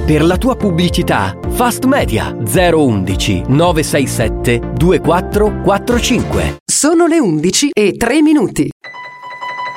Per la tua pubblicità, Fast Media 011 967 2445. Sono le 11:03.